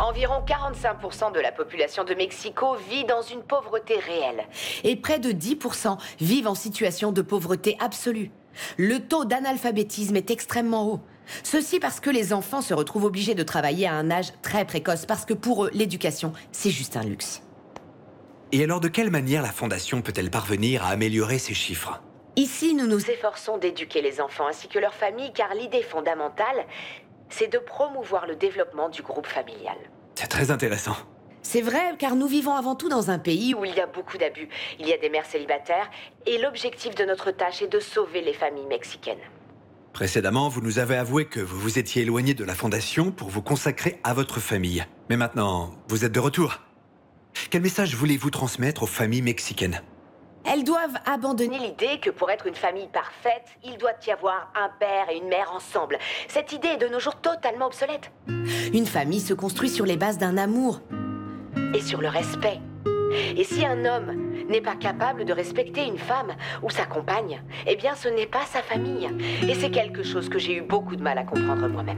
Environ 45% de la population de Mexico vit dans une pauvreté réelle. Et près de 10% vivent en situation de pauvreté absolue. Le taux d'analphabétisme est extrêmement haut. Ceci parce que les enfants se retrouvent obligés de travailler à un âge très précoce, parce que pour eux, l'éducation, c'est juste un luxe. Et alors, de quelle manière la Fondation peut-elle parvenir à améliorer ces chiffres? Ici, nous nous efforçons d'éduquer les enfants ainsi que leurs familles, car l'idée fondamentale, c'est de promouvoir le développement du groupe familial. C'est très intéressant. C'est vrai, car nous vivons avant tout dans un pays où il y a beaucoup d'abus. Il y a des mères célibataires, et l'objectif de notre tâche est de sauver les familles mexicaines. Précédemment, vous nous avez avoué que vous vous étiez éloigné de la Fondation pour vous consacrer à votre famille. Mais maintenant, vous êtes de retour. Quel message voulez-vous transmettre aux familles mexicaines? Elles doivent abandonner l'idée que pour être une famille parfaite, il doit y avoir un père et une mère ensemble. Cette idée est de nos jours totalement obsolète. Une famille se construit sur les bases d'un amour et sur le respect. Et si un homme n'est pas capable de respecter une femme ou sa compagne, eh bien ce n'est pas sa famille. Et c'est quelque chose que j'ai eu beaucoup de mal à comprendre moi-même.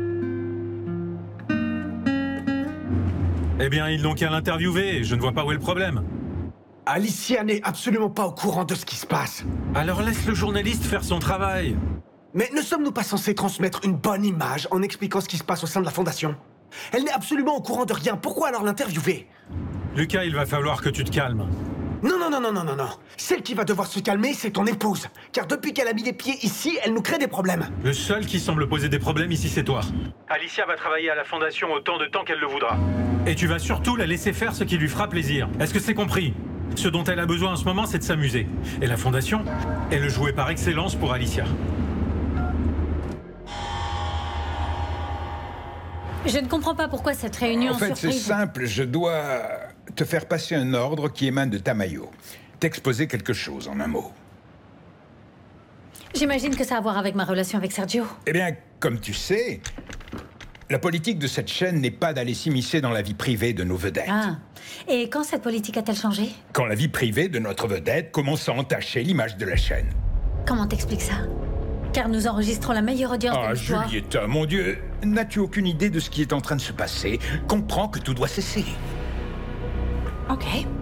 Eh bien, ils n'ont qu'à l'interviewer, je ne vois pas où est le problème. Alicia n'est absolument pas au courant de ce qui se passe. Alors laisse le journaliste faire son travail. Mais ne sommes-nous pas censés transmettre une bonne image en expliquant ce qui se passe au sein de la Fondation? Elle n'est absolument au courant de rien, pourquoi alors l'interviewer? Lucas, il va falloir que tu te calmes. Non. Celle qui va devoir se calmer, c'est ton épouse. Car depuis qu'elle a mis les pieds ici, elle nous crée des problèmes. Le seul qui semble poser des problèmes ici, c'est toi. Alicia va travailler à la Fondation autant de temps qu'elle le voudra. Et tu vas surtout la laisser faire ce qui lui fera plaisir. Est-ce que c'est compris? Ce dont elle a besoin en ce moment, c'est de s'amuser. Et la Fondation est le jouet par excellence pour Alicia. Je ne comprends pas pourquoi cette réunion En fait, c'est surprise... simple, je dois te faire passer un ordre qui émane de Tamayo. T'exposer quelque chose en un mot. J'imagine que ça a à voir avec ma relation avec Sergio. Eh bien, comme tu sais, la politique de cette chaîne n'est pas d'aller s'immiscer dans la vie privée de nos vedettes. Ah. Et quand cette politique a-t-elle changé? Quand la vie privée de notre vedette commence à entacher l'image de la chaîne. Comment t'expliques ça? Car nous enregistrons la meilleure audience de Ah, l'histoire. Julieta, mon Dieu, n'as-tu aucune idée de ce qui est en train de se passer? Comprends que tout doit cesser. Ok.